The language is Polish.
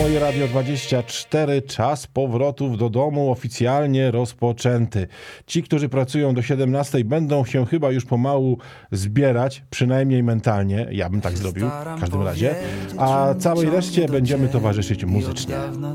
Moje Radio 24. Czas powrotów do domu oficjalnie rozpoczęty. Ci, którzy pracują do 17, będą się chyba już pomału zbierać, przynajmniej mentalnie. Ja bym tak zrobił w każdym razie. A całej reszcie będziemy towarzyszyć muzycznie.